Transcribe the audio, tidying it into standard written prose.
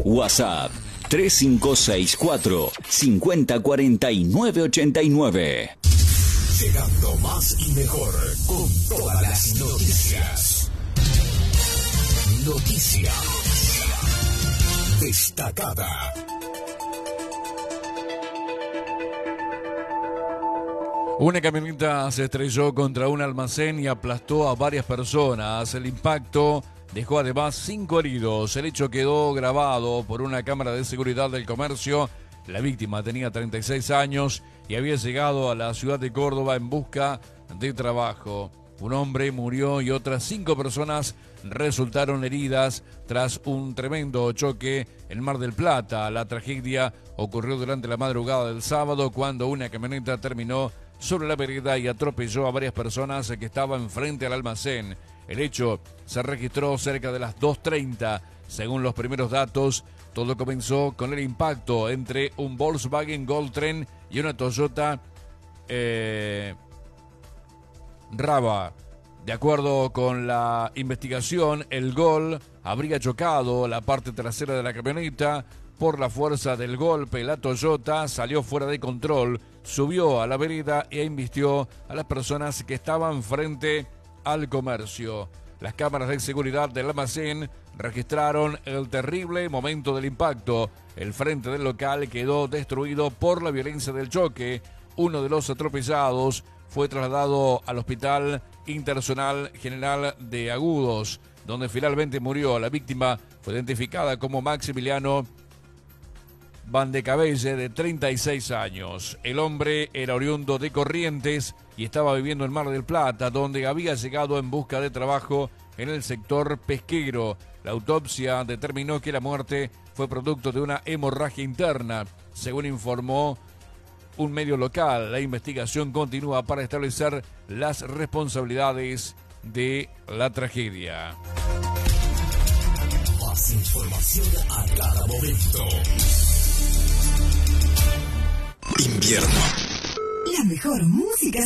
WhatsApp 3564 504989. Llegando más y mejor con todas las noticias. Noticia destacada. Una camioneta se estrelló contra un almacén y aplastó a varias personas. El impacto dejó además 5 heridos. El hecho quedó grabado por una cámara de seguridad del comercio. La víctima tenía 36 años y había llegado a la ciudad de Córdoba en busca de trabajo. Un hombre murió y otras 5 personas resultaron heridas tras un tremendo choque en Mar del Plata. La tragedia ocurrió durante la madrugada del sábado cuando una camioneta terminó sobre la vereda y atropelló a varias personas que estaban frente al almacén. El hecho se registró cerca de las 2:30. Según los primeros datos, todo comenzó con el impacto entre un Volkswagen Goldtrend y una Toyota Rava. De acuerdo con la investigación, el Gol habría chocado la parte trasera de la camioneta. Por la fuerza del golpe, la Toyota salió fuera de control, subió a la vereda e invistió a las personas que estaban frente al comercio. Las cámaras de seguridad del almacén registraron el terrible momento del impacto. El frente del local quedó destruido por la violencia del choque. Uno de los atropellados fue trasladado al Hospital Internacional General de Agudos, donde finalmente murió. La víctima fue identificada como Maximiliano Vandecabelle, de 36 años. El hombre era oriundo de Corrientes y estaba viviendo en Mar del Plata, donde había llegado en busca de trabajo en el sector pesquero. La autopsia determinó que la muerte fue producto de una hemorragia interna, según informó un medio local. La investigación continúa para establecer las responsabilidades de la tragedia. Más información a cada momento. Invierno. La mejor música